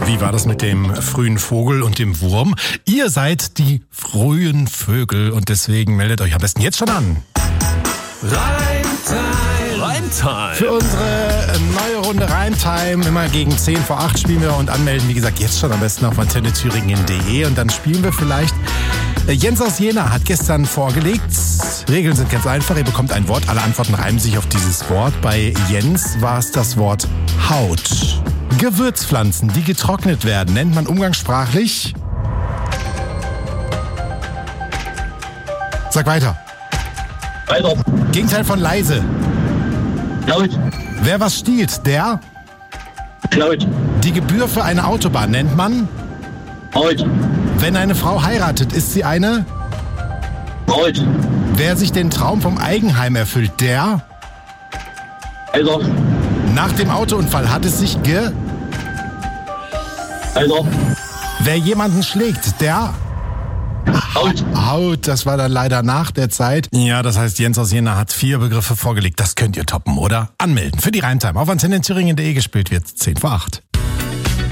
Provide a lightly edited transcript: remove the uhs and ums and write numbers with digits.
Wie war das mit dem frühen Vogel und dem Wurm? Ihr seid die frühen Vögel und deswegen meldet euch am besten jetzt schon an. Reimtime. Für unsere neue Runde Reimtime, immer gegen 10 vor 8 spielen wir und anmelden, wie gesagt, jetzt schon am besten auf antennethüringen.de und dann spielen wir vielleicht. Jens aus Jena hat gestern vorgelegt. Regeln sind ganz einfach, ihr bekommt ein Wort, alle Antworten reimen sich auf dieses Wort. Bei Jens war es das Wort Haut. Gewürzpflanzen, die getrocknet werden, nennt man umgangssprachlich. Sag weiter. Weiter. Gegenteil von leise. Laut. Wer was stiehlt, der? Laut. Die Gebühr für eine Autobahn nennt man? Laut. Wenn eine Frau heiratet, ist sie eine? Laut. Wer sich den Traum vom Eigenheim erfüllt, der? Alter. Nach dem Autounfall hat es sich Alter. Wer jemanden schlägt, der? Haut, das war dann leider nach der Zeit. Ja, das heißt, Jens aus Jena hat 4 Begriffe vorgelegt. Das könnt ihr toppen, oder? Anmelden für die Reimtime. Auf antennethüringen.de gespielt wird 10 vor 8.